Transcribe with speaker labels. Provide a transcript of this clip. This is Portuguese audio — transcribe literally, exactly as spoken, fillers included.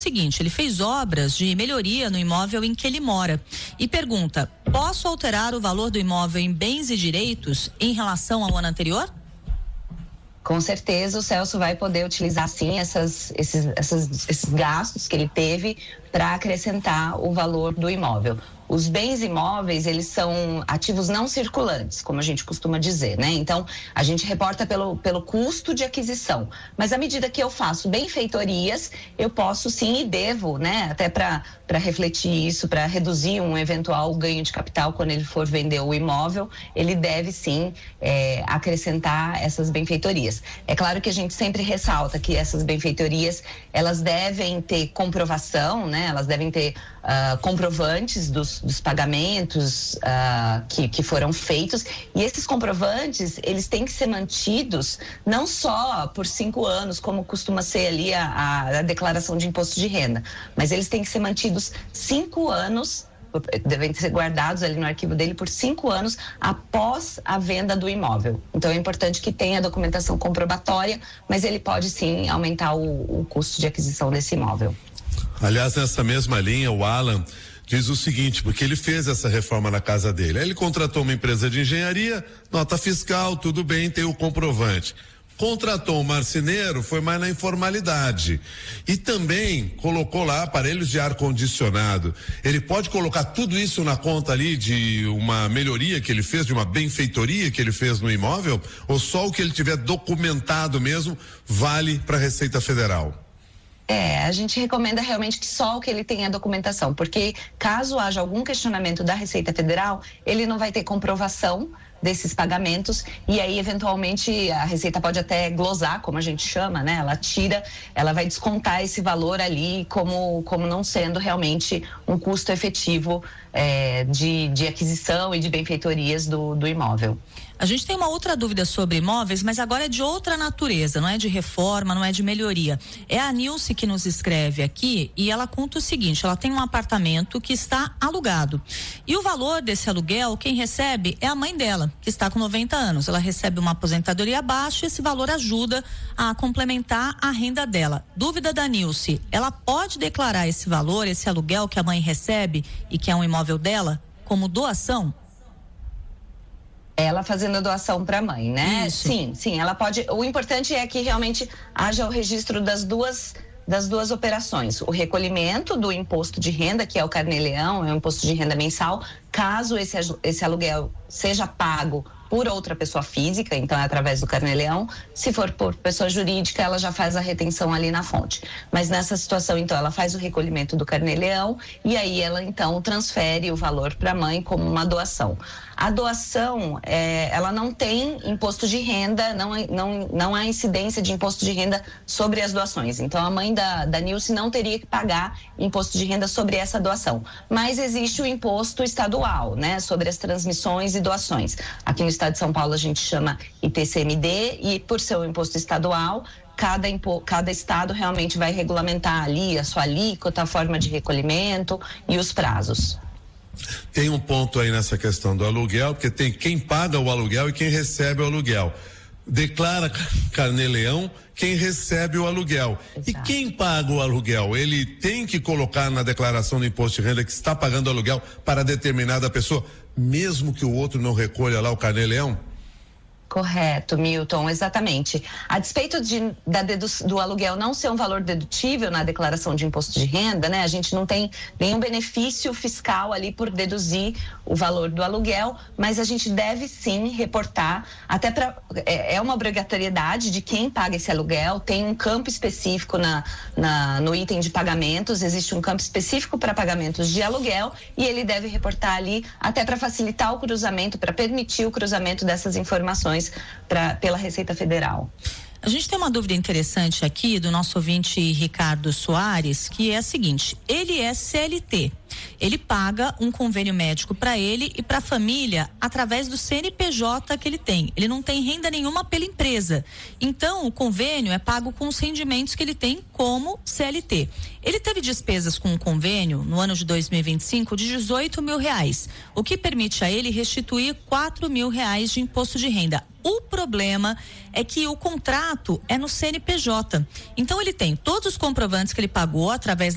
Speaker 1: Seguinte, ele fez obras de melhoria no imóvel em que ele mora e pergunta: posso alterar o valor do imóvel em bens e direitos em relação ao ano anterior?
Speaker 2: Com certeza o Celso vai poder utilizar sim essas, esses, essas, esses gastos que ele teve para acrescentar o valor do imóvel. Os bens imóveis, eles são ativos não circulantes, como a gente costuma dizer, né? Então, a gente reporta pelo, pelo custo de aquisição. Mas à medida que eu faço benfeitorias, eu posso sim e devo, né? Até para para refletir isso, para reduzir um eventual ganho de capital quando ele for vender o imóvel, ele deve sim é, acrescentar essas benfeitorias. É claro que a gente sempre ressalta que essas benfeitorias, elas devem ter comprovação, né? Elas devem ter uh, comprovantes dos dos pagamentos uh, que, que foram feitos, e esses comprovantes, eles têm que ser mantidos não só por cinco anos, como costuma ser ali a, a, a declaração de imposto de renda, mas eles têm que ser mantidos cinco anos, devem ser guardados ali no arquivo dele por cinco anos após a venda do imóvel. Então é importante que tenha a documentação comprobatória, mas ele pode sim aumentar o, o custo de aquisição desse imóvel.
Speaker 3: Aliás, nessa mesma linha, o Alan diz o seguinte, porque ele fez essa reforma na casa dele. Aí ele contratou uma empresa de engenharia, nota fiscal, tudo bem, tem o comprovante. Contratou um marceneiro, foi mais na informalidade. E também colocou lá aparelhos de ar-condicionado. Ele pode colocar tudo isso na conta ali de uma melhoria que ele fez, de uma benfeitoria que ele fez no imóvel? Ou só o que ele tiver documentado mesmo vale para a Receita Federal?
Speaker 2: É, a gente recomenda realmente que só o que ele tenha documentação, porque caso haja algum questionamento da Receita Federal, ele não vai ter comprovação desses pagamentos, e aí eventualmente a Receita pode até glosar, como a gente chama, né? Ela tira, ela vai descontar esse valor ali como, como não sendo realmente um custo efetivo é, de, de aquisição e de benfeitorias do, do imóvel.
Speaker 1: A gente tem uma outra dúvida sobre imóveis, mas agora é de outra natureza, não é de reforma, não é de melhoria. É a Nilce que nos escreve aqui e ela conta o seguinte: ela tem um apartamento que está alugado e o valor desse aluguel, quem recebe é a mãe dela, que está com noventa anos. Ela recebe uma aposentadoria baixa e esse valor ajuda a complementar a renda dela. Dúvida da Nilce: ela pode declarar esse valor, esse aluguel que a mãe recebe e que é um imóvel dela, como doação?
Speaker 2: Ela fazendo a doação para a mãe, né?
Speaker 1: Isso.
Speaker 2: Sim, sim, ela pode. O importante é que realmente haja o registro das duas das duas operações, o recolhimento do imposto de renda, que é o Carnê-Leão, é o imposto de renda mensal, caso esse, esse aluguel seja pago por outra pessoa física, então é através do Carnê-Leão. Se for por pessoa jurídica, ela já faz a retenção ali na fonte. Mas nessa situação, então, ela faz o recolhimento do Carnê-Leão e aí ela, então, transfere o valor para a mãe como uma doação. A doação, é, ela não tem imposto de renda, não, não, não há incidência de imposto de renda sobre as doações. Então, a mãe da, da Nilce não teria que pagar imposto de renda sobre essa doação. Mas existe o imposto estadual, né, sobre as transmissões e doações. Aqui no estado de São Paulo a gente chama I T C M D e, por ser um imposto estadual, cada, impo, cada estado realmente vai regulamentar ali a sua alíquota, a forma de recolhimento e os prazos.
Speaker 3: Tem um ponto aí nessa questão do aluguel, porque tem quem paga o aluguel e quem recebe o aluguel. Declara Carnê-Leão quem recebe o aluguel. Exato. E quem paga o aluguel? Ele tem que colocar na declaração do imposto de renda que está pagando aluguel para determinada pessoa, mesmo que o outro não recolha lá o Carnê-Leão?
Speaker 2: Correto, Milton, exatamente. A despeito de, da dedu, do aluguel não ser um valor dedutível na declaração de imposto de renda, né? A gente não tem nenhum benefício fiscal ali por deduzir o valor do aluguel, mas a gente deve sim reportar, até para é, é uma obrigatoriedade de quem paga esse aluguel, tem um campo específico na, na, no item de pagamentos, existe um campo específico para pagamentos de aluguel e ele deve reportar ali até para facilitar o cruzamento, para permitir o cruzamento dessas informações Pra, pela Receita Federal.
Speaker 1: A gente tem uma dúvida interessante aqui do nosso ouvinte Ricardo Soares, que é a seguinte: ele é C L T, ele paga um convênio médico para ele e para a família através do C N P J que ele tem. Ele não tem renda nenhuma pela empresa. Então, o convênio é pago com os rendimentos que ele tem como C L T. Ele teve despesas com o convênio no ano de dois mil e vinte e cinco de dezoito mil reais, o que permite a ele restituir quatro mil reais de imposto de renda. O problema é que o contrato é no C N P J. Então, ele tem todos os comprovantes que ele pagou através da